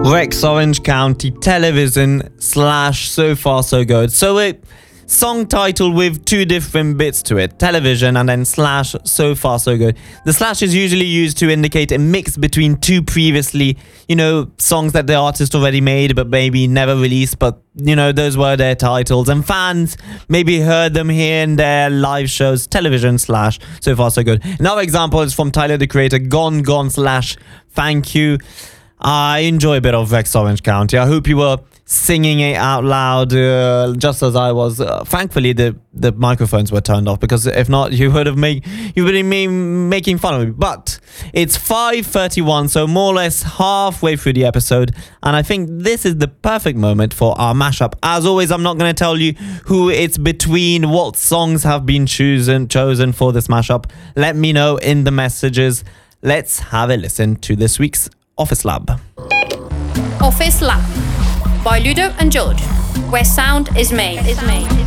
Rex Orange County Television / So Far So Good. So a song title with two different bits to it, television and then / So Far So Good. The slash is usually used to indicate a mix between two previously, songs that the artist already made but maybe never released, but those were their titles, and fans maybe heard them here in their live shows. Television / So Far So Good. Another example is from Tyler the Creator, Gone Gone / Thank You. I enjoy a bit of Rex Orange County. I hope you were singing it out loud just as I was. Thankfully, the microphones were turned off, because if not, you would have been making fun of me. But it's 5:31, so more or less halfway through the episode, and I think this is the perfect moment for our mashup. As always, I'm not going to tell you who it's between, what songs have been chosen for this mashup. Let me know in the messages. Let's have a listen to this week's Office Lab. Office Lab by Ludo and George, where sound is made.